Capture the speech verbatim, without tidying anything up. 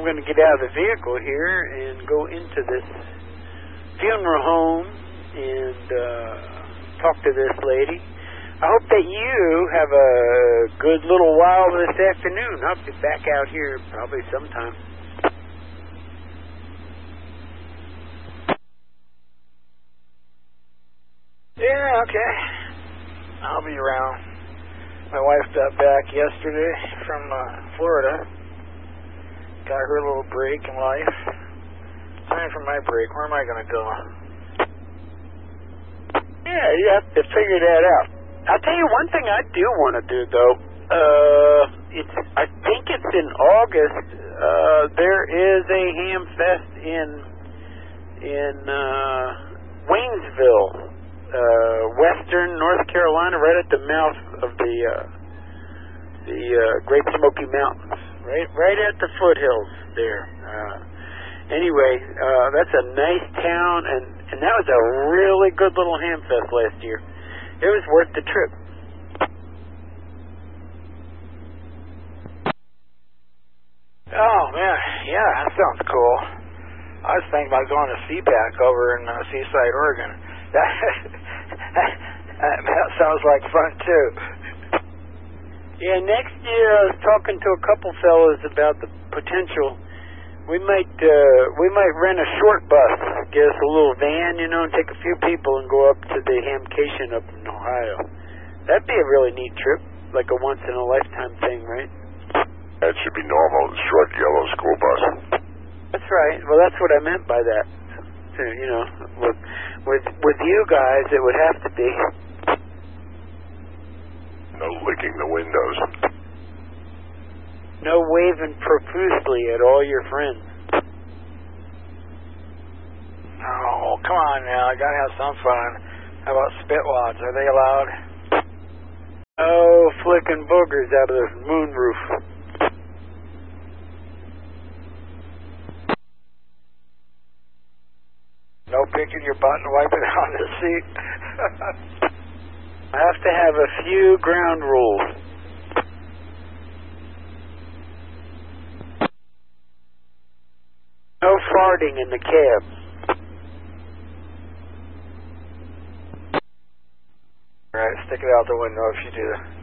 going to get out of the vehicle here and go into this funeral home and uh, talk to this lady. I hope that you have a good little while this afternoon. I'll be back out here probably sometime. Yeah, okay. I'll be around. My wife got back yesterday from uh, Florida. Got her little break in life. Time for my break. Where am I going to go? Yeah, you have to figure that out. I'll tell you one thing I do want to do, though. Uh, it's I think it's in August. Uh, there is a ham fest in in uh, Waynesville, uh, western North Carolina, right at the mouth of the uh, the uh, Great Smoky Mountains, right right at the foothills there. Uh, anyway, uh, that's a nice town, and and that was a really good little ham fest last year. It was worth the trip. Oh, man. Yeah, that sounds cool. I was thinking about going to C PAC over in uh, Seaside, Oregon. That, that, that sounds like fun, too. Yeah, next year I was talking to a couple fellas about the potential. We might uh, we might rent a short bus, get us a little van, you know, and take a few people and go up to the Hamcation up in Ohio. That'd be a really neat trip, like a once-in-a-lifetime thing, right? That should be normal, short yellow school bus. That's right. Well, that's what I meant by that. So, you know, with with with you guys, it would have to be. No licking the windows. No waving profusely at all your friends. Oh, come on now. I gotta have some fun. How about spitwads? Are they allowed? Oh, flicking boogers out of the moonroof. No picking your butt and wiping it on the seat. I have to have a few ground rules. No farting in the cab. All right, stick it out the window if you do.